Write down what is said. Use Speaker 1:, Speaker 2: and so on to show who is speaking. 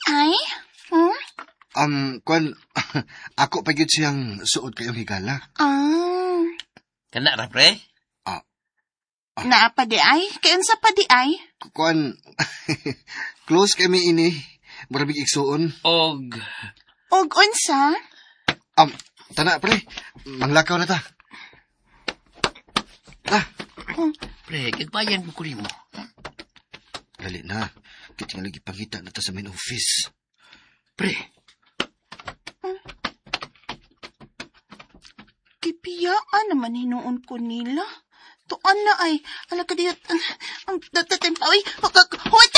Speaker 1: Ay? Hmm?
Speaker 2: Kwan, ako pa gyud siyang suod kayong higala.
Speaker 3: Kana ra, pre?
Speaker 1: Naa pa di ay? Kaunsa pa di ay?
Speaker 2: Kwan, close kami ini. Marabig igsuon.
Speaker 3: Og
Speaker 1: Og unsa?
Speaker 2: Tana, pre. Manglakaw na ta.
Speaker 3: pre, kagbayan mo ko rin mo.
Speaker 2: Dali na. Kita nga lagi pangita na ta sa main office.
Speaker 3: Pre,
Speaker 1: Kipiyaan naman hinuon ko nila. Tuan na ay, alagad ang datatim pa, uy, huwag